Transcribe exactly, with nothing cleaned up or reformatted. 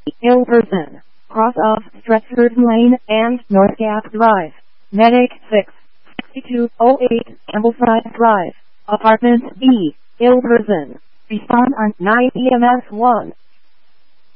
ill person. Cross of Stretford Lane and North Gap Drive. Medic six, sixty-two oh eight, Ambleside Drive. Apartment B, ill person. Respond on nine E M S one.